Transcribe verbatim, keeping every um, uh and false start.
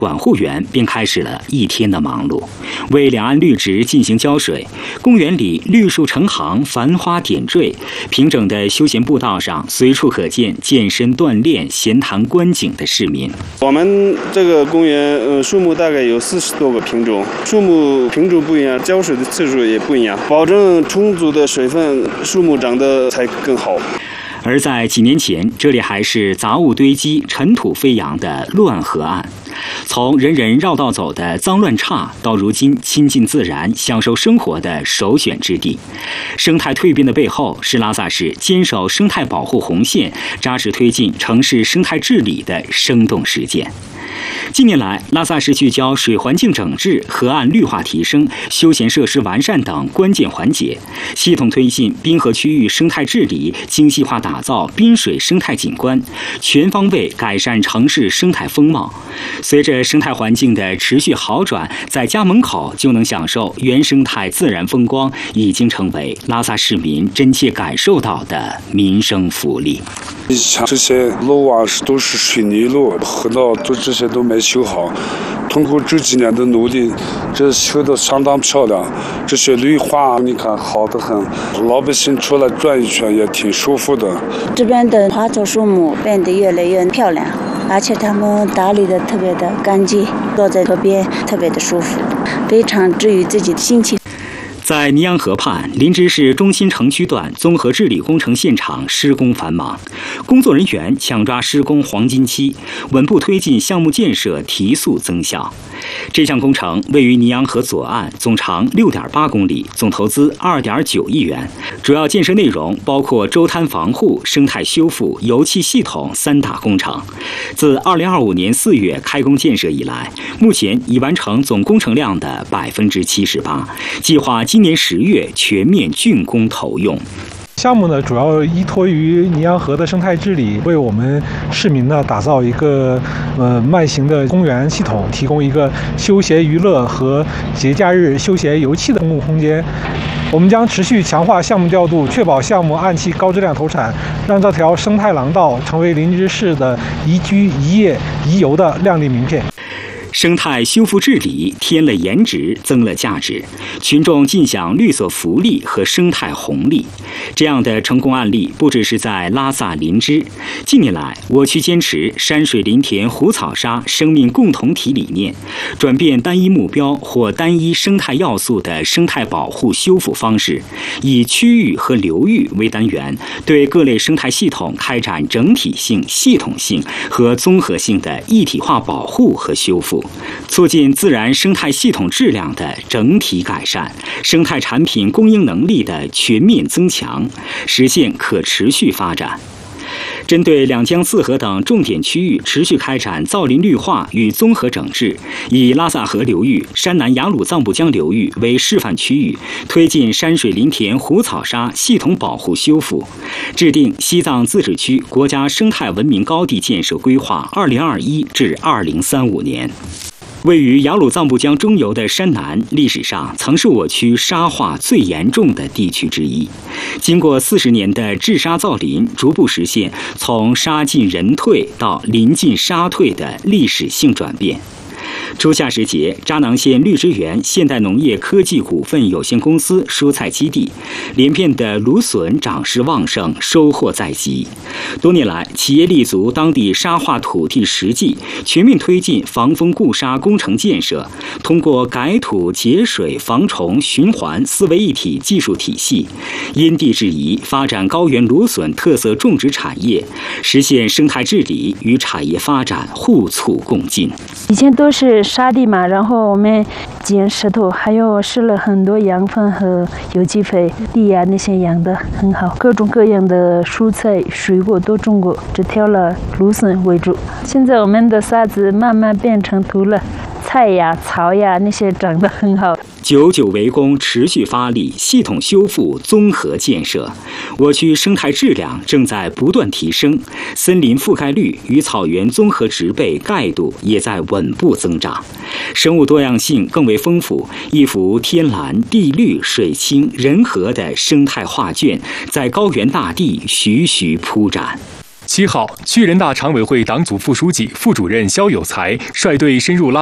管护员便开始了一天的忙碌，为两岸绿植进行浇水。公园里绿树成行，繁花点缀，平整的休闲步道上随处可见健身锻炼、闲谈观景的市民。 我们这个公园，呃，树木大概有四十多个品种，树木品种不一样，浇水的次数也不一样，保证充足的水分，树木长得才更好。 而在几年前，这里还是杂物堆积、尘土飞扬的乱河岸。从人人绕道走的脏乱差，到如今亲近自然、享受生活的首选之地。生态蜕变的背后，是拉萨市坚守生态保护红线、扎实推进城市生态治理的生动实践。近年来，拉萨市聚焦水环境整治、河岸绿化提升、休闲设施完善等关键环节，系统推进滨河区域生态治理，精细化打造滨水生态景观，全方位改善城市生态风貌。随着生态环境的持续好转，在家门口就能享受原生态自然风光，已经成为拉萨市民真切感受到的民生福利。 像这些路啊，都是水泥路，河道都这些都没修好。通过这几年的努力，这修得相当漂亮。这些绿化，你看好得很，老百姓出来转一圈也挺舒服的。 这边的花草树木变得越来越漂亮，而且他们打理得特别的干净，坐在河边特别的舒服，非常治愈自己的心情。 在尼洋河畔，林芝市中心城区段综合治理工程现场施工繁忙，工作人员抢抓施工黄金期，稳步推进项目建设，提速增效。这项工程位于尼洋河左岸，总长六点八公里，总投资二点九亿元。主要建设内容包括周滩防护、生态修复、油气系统三大工程。自二零二五年四月开工建设以来，目前已完成总工程量的百分之七十八，计划今年十月全面竣工投用。 项目呢，主要依托于尼洋河的生态治理，为我们市民呢打造一个呃慢行的公园系统，提供一个休闲娱乐和节假日休闲游憩的公共空间。我们将持续强化项目调度，确保项目按期高质量投产，让这条生态廊道成为林芝市的宜居、宜业、宜游的亮丽名片。 生态修复治理添了颜值，增了价值，群众尽享绿色福利和生态红利。这样的成功案例不只是在拉萨林芝，近年来我区坚持山水林田湖草沙生命共同体理念，转变单一目标或单一生态要素的生态保护修复方式，以区域和流域为单元，对各类生态系统开展整体性、系统性和综合性的一体化保护和修复，促进自然生态系统质量的整体改善，生态产品供应能力的全面增强，实现可持续发展。针对两江四河等重点区域持续开展造林绿化与综合整治，以拉萨河流域、山南雅鲁藏布江流域为示范区域，推进山水林田湖草沙系统保护修复，制定西藏自治区国家生态文明高地建设规划二零二一至二零三五年。位于雅鲁藏布江中游的山南，历史上曾是我区沙化最严重的地区之一。经过四十年的治沙造林，逐步实现从沙尽人退到林尽沙退的历史性转变。初夏时节，扎囊县绿植园现代农业科技股份有限公司蔬菜基地，连片的芦笋长势旺盛，收获在即。多年来，企业立足当地沙化土地实际，全面推进防风固沙工程建设，通过改土、节水、防虫、循环四位一体技术体系，因地制宜发展高原芦笋特色种植产业，实现生态治理与产业发展互促共进。 以前都是沙地嘛，然后我们捡石头，还有施了很多养分和有机肥，地呀那些养得很好，各种各样的蔬菜水果都种过，只挑了芦笋为主。现在我们的沙子慢慢变成土了，菜呀、草呀那些长得很好。 久久围攻，持续发力，系统修复，综合建设，我区生态质量正在不断提升，森林覆盖率与草原综合植被盖度也在稳步增长，生物多样性更为丰富，一幅天蓝地绿水清人和的生态画卷在高原大地徐徐铺展。 七号，区人大常委会党组副书记、副主任肖有才率队深入拉